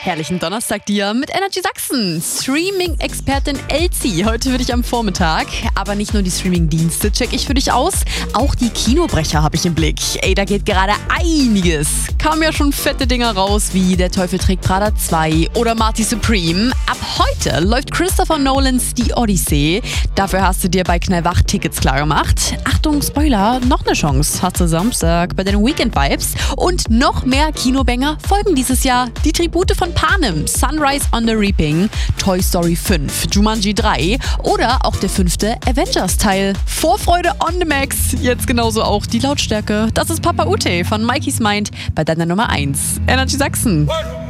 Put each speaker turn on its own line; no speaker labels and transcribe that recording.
Herrlichen Donnerstag dir mit Energy Sachsen. Streaming-Expertin Elsie heute für dich am Vormittag. Aber nicht nur die Streaming-Dienste check ich für dich aus, auch die Kinobrecher habe ich im Blick. Ey, da geht gerade einiges. Kamen ja schon fette Dinger raus wie Der Teufel trägt Prada 2 oder Marty Supreme. Ab heute läuft Christopher Nolans Die Odyssee. Dafür hast du dir bei Knallwach Tickets klargemacht. Achtung, Spoiler, noch eine Chance hast du Samstag bei den Weekend Vibes. Und noch mehr Kinobanger folgen dieses Jahr. Die Tribute von Panem, Sunrise on the Reaping, Toy Story 5, Jumanji 3 oder auch der 5. Avengers-Teil. Vorfreude on the max. Jetzt genauso auch die Lautstärke. Das ist Papa Ute von Mikey's Mind bei deiner Nummer 1. Energy Sachsen.